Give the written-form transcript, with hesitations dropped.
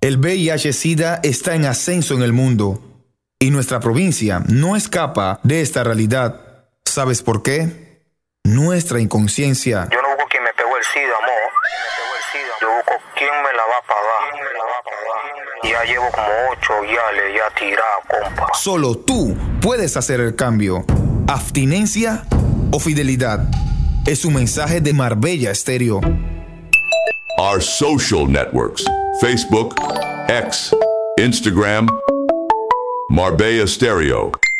El VIH-Sida está en ascenso en el mundo y nuestra provincia no escapa de esta realidad. ¿Sabes por qué? Nuestra inconsciencia. Yo no busco quien me pegó el SIDA, amor. Yo busco quién me la va a pagar. Ya llevo como 8 guiales ya tirado, compa. Solo tú puedes hacer el cambio. Abstinencia o fidelidad. Es un mensaje de Marbella Estéreo. Our social networks: Facebook, X, Instagram, Marbella Stereo.